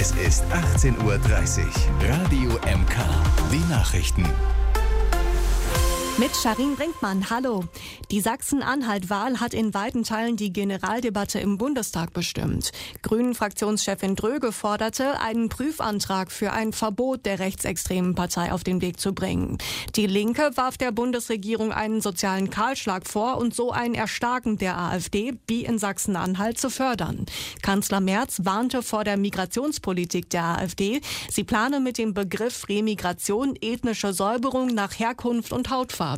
Es ist 18:30 Uhr. Radio MK. Die Nachrichten. Mit Sharin Brinkmann, hallo. Die Sachsen-Anhalt-Wahl hat in weiten Teilen die Generaldebatte im Bundestag bestimmt. Grünen-Fraktionschefin Dröge forderte, einen Prüfantrag für ein Verbot der rechtsextremen Partei auf den Weg zu bringen. Die Linke warf der Bundesregierung einen sozialen Kahlschlag vor und so ein Erstarken der AfD, wie in Sachsen-Anhalt, zu fördern. Kanzler Merz warnte vor der Migrationspolitik der AfD. Sie plane mit dem Begriff Remigration ethnische Säuberung nach Herkunft und Hautfarbe.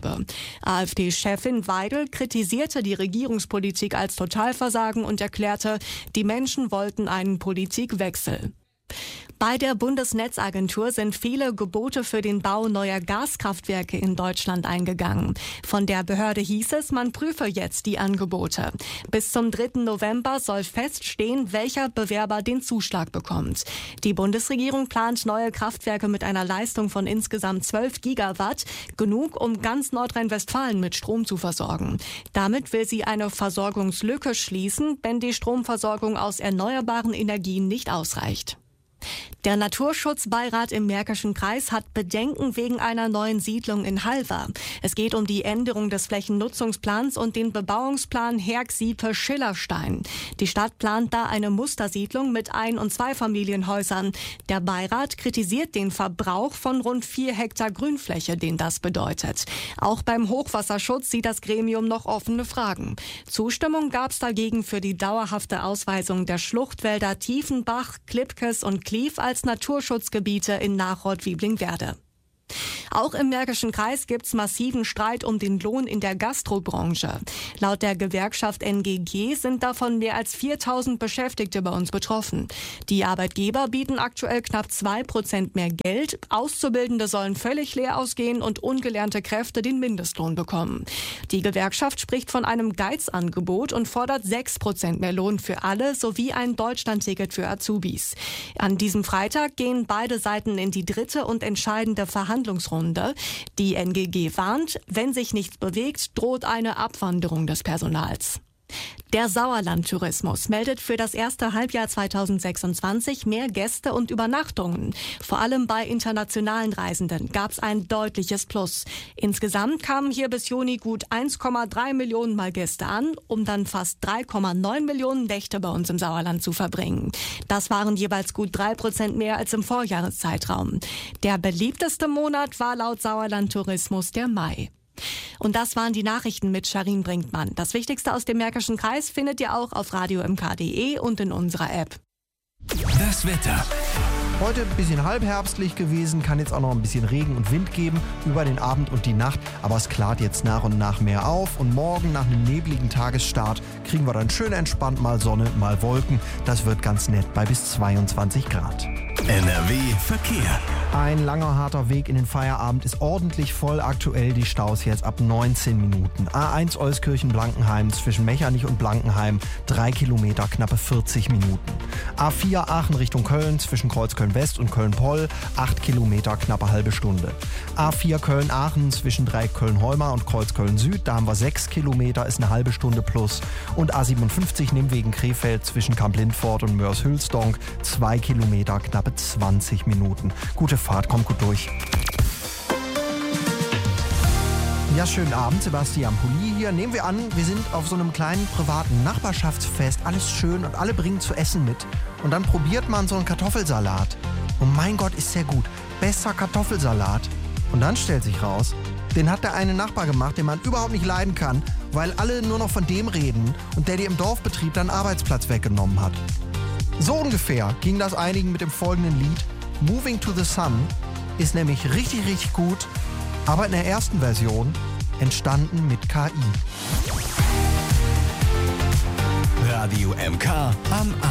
AfD-Chefin Weidel kritisierte die Regierungspolitik als Totalversagen und erklärte, die Menschen wollten einen Politikwechsel. Bei der Bundesnetzagentur sind viele Gebote für den Bau neuer Gaskraftwerke in Deutschland eingegangen. Von der Behörde hieß es, man prüfe jetzt die Angebote. Bis zum 3. November soll feststehen, welcher Bewerber den Zuschlag bekommt. Die Bundesregierung plant neue Kraftwerke mit einer Leistung von insgesamt 12 Gigawatt, genug, um ganz Nordrhein-Westfalen mit Strom zu versorgen. Damit will sie eine Versorgungslücke schließen, wenn die Stromversorgung aus erneuerbaren Energien nicht ausreicht. Der Naturschutzbeirat im Märkischen Kreis hat Bedenken wegen einer neuen Siedlung in Halver. Es geht um die Änderung des Flächennutzungsplans und den Bebauungsplan Herk-Siepe-Schillerstein. Die Stadt plant da eine Mustersiedlung mit Ein- und Zweifamilienhäusern. Der Beirat kritisiert den Verbrauch von rund 4 Hektar Grünfläche, den das bedeutet. Auch beim Hochwasserschutz sieht das Gremium noch offene Fragen. Zustimmung gab es dagegen für die dauerhafte Ausweisung der Schluchtwälder Tiefenbach, Klipkes und Klief als Naturschutzgebiete in Nachrod-Wieblingwerde. Auch im Märkischen Kreis gibt's massiven Streit um den Lohn in der Gastrobranche. Laut der Gewerkschaft NGG sind davon mehr als 4000 Beschäftigte bei uns betroffen. Die Arbeitgeber bieten aktuell knapp 2% mehr Geld. Auszubildende sollen völlig leer ausgehen und ungelernte Kräfte den Mindestlohn bekommen. Die Gewerkschaft spricht von einem Geizangebot und fordert 6% mehr Lohn für alle sowie ein Deutschlandticket für Azubis. An diesem Freitag gehen beide Seiten in die dritte und entscheidende Verhandlungsrunde. Die NGG warnt, wenn sich nichts bewegt, droht eine Abwanderung des Personals. Der Sauerlandtourismus meldet für das erste Halbjahr 2026 mehr Gäste und Übernachtungen. Vor allem bei internationalen Reisenden gab es ein deutliches Plus. Insgesamt kamen hier bis Juni gut 1,3 Millionen Mal Gäste an, um dann fast 3,9 Millionen Nächte bei uns im Sauerland zu verbringen. Das waren jeweils gut 3% mehr als im Vorjahreszeitraum. Der beliebteste Monat war laut Sauerlandtourismus der Mai. Und das waren die Nachrichten mit Sharin Brinkmann. Das Wichtigste aus dem Märkischen Kreis findet ihr auch auf radiomk.de und in unserer App. Das Wetter. Heute ein bisschen halbherbstlich gewesen, kann jetzt auch noch ein bisschen Regen und Wind geben über den Abend und die Nacht, aber es klart jetzt nach und nach mehr auf und morgen nach einem nebligen Tagesstart kriegen wir dann schön entspannt mal Sonne, mal Wolken. Das wird ganz nett bei bis 22 Grad. NRW Verkehr. Ein langer, harter Weg in den Feierabend ist ordentlich voll. Aktuell die Staus jetzt ab 19 Minuten. A1 Euskirchen-Blankenheim zwischen Mechernich und Blankenheim 3 Kilometer, knappe 40 Minuten. A4 Aachen Richtung Köln zwischen Kreuzköln-West und Köln-Poll 8 Kilometer, knappe halbe Stunde. A4 Köln-Aachen zwischen Dreieck Köln-Heumar und Kreuzköln-Süd, da haben wir 6 Kilometer, ist eine halbe Stunde plus. Und A57 Nimwegen Krefeld zwischen Kamp-Lindfort und Mörs-Hülsdonk 2 Kilometer, knappe 20 Minuten. Gute Fahrt, kommt gut durch. Ja, schönen Abend, Sebastian Pulli hier. Nehmen wir an, wir sind auf so einem kleinen privaten Nachbarschaftsfest, alles schön und alle bringen zu essen mit. Und dann probiert man so einen Kartoffelsalat. Und mein Gott, ist der gut. Besser Kartoffelsalat. Und dann stellt sich raus, den hat der eine Nachbar gemacht, den man überhaupt nicht leiden kann, weil alle nur noch von dem reden und der dir im Dorfbetrieb dann Arbeitsplatz weggenommen hat. So ungefähr ging das einigen mit dem folgenden Lied. Moving to the Sun ist nämlich richtig, richtig gut, aber in der ersten Version entstanden mit KI. Radio MK am